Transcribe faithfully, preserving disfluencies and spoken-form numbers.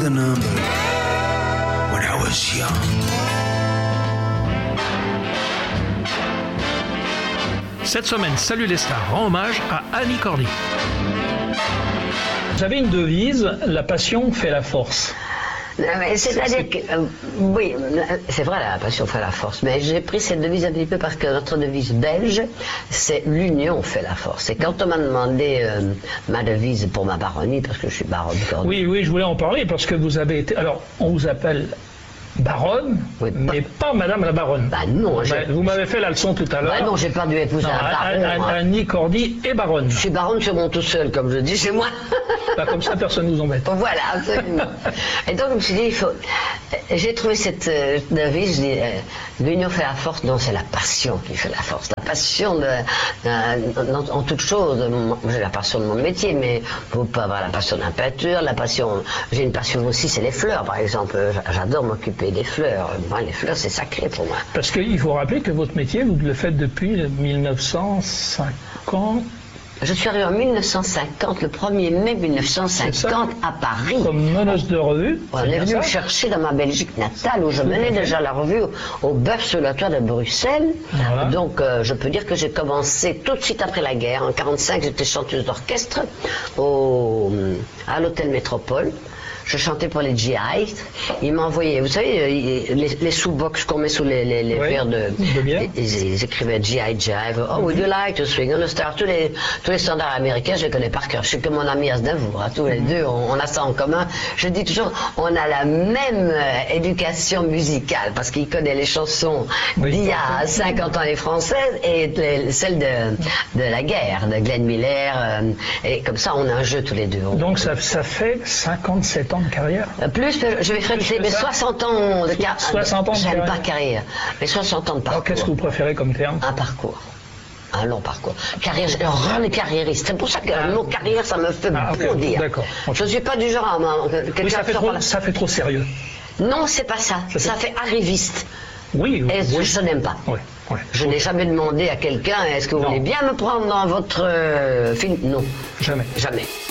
the number when I was young. Cette semaine, Salut les stars rend hommage à Annie Cordy. Vous avez une devise, la passion fait la force. C'est-à-dire que, euh, oui, c'est vrai, la passion fait la force, mais j'ai pris cette devise un petit peu parce que notre devise belge, c'est l'union fait la force. Et quand on m'a demandé euh, ma devise pour ma baronnie, parce que je suis baronne Cordy. Oui, oui, je voulais en parler parce que vous avez été. Alors, on vous appelle baronne, oui, mais pas, pas madame la baronne. Bah non, bah, vous m'avez fait la leçon tout à l'heure. Bah non, j'ai pas dû épouser non, un baron. Annie Cordy est baronne. Je suis baronne chez moi tout seul, comme je dis chez moi. Bah, comme ça, personne ne nous embête. Voilà, absolument. Et donc, je me suis dit, il faut. J'ai trouvé cette euh, devise, je dis, euh, l'union fait la force. Non, c'est la passion qui fait la force. La passion de, de, en, en toute chose. J'ai la passion de mon métier, mais on peut avoir la passion de la peinture, la passion. J'ai une passion aussi, c'est les fleurs, par exemple. J'adore m'occuper des fleurs. Moi, les fleurs, c'est sacré pour moi. Parce qu'il faut rappeler que votre métier, vous le faites depuis mille neuf cent cinquante. Je suis arrivée en mille neuf cent cinquante, le premier mai mille neuf cent cinquante à Paris. Comme meneuse de revue. On est venu me chercher dans ma Belgique natale où je menais déjà la revue au, au Bœuf sur la toile de Bruxelles. Voilà. Donc euh, je peux dire que j'ai commencé tout de suite après la guerre. En mille neuf cent quarante-cinq, j'étais chanteuse d'orchestre au, à l'Hôtel Métropole. Je chantais pour les G I. Ils m'envoyaient, vous savez, les, les sous-box qu'on met sous les, les, les oui, verres de... Ils, ils écrivaient G I Jive, oh, would you like to swing on the star? Tous les, tous les standards américains, je les connais par cœur. Je suis comme mon ami Aznavour, hein, tous les deux, on, on a ça en commun. Je dis toujours, on a la même euh, éducation musicale, parce qu'il connaît les chansons oui, d'il y a cinquante ans les françaises et les, celles de, de la guerre, de Glenn Miller. Euh, et comme ça, on a un jeu tous les deux. Donc ça, ça fait cinquante-sept ans de carrière. Plus, je vais fêter mes soixante ans de carrière. soixante ans de J'aime carrière. pas carrière, mais soixante ans de parcours. Alors qu'est-ce que vous préférez comme terme? Un parcours. Un long parcours. Carrière, rien de carriériste. C'est pour ça que ah, le mot carrière, ça me fait ah, bondir. D'accord. Je ne suis pas du genre à... Oui, ça, fait trop, la... ça fait trop sérieux. Non, c'est pas ça. Ça, ça fait... fait arriviste. Oui, oui. Et oui. je n'aime pas. Oui, oui. Je n'ai jamais demandé à quelqu'un, est-ce que vous non. voulez bien me prendre dans votre euh, film? Non. Jamais. Jamais.